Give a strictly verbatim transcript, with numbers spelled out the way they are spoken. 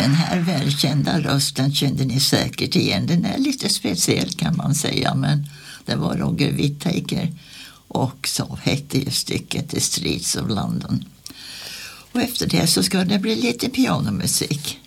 Den här välkända rösten kände ni säkert igen. Den är lite speciell kan man säga, men det var Roger Whittaker och så hette ju stycket The Streets of London. Och efter det så ska det bli lite pianomusik.